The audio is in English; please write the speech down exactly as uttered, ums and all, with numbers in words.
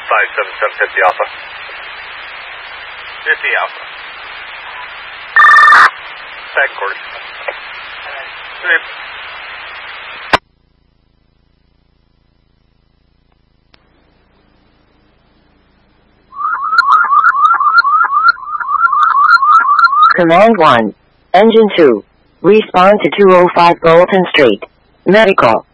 five seven seven fifty Alpha. fifty Alpha. Back course. Three. Command one. Engine two. Respond to two oh five Bolton Street. Medical.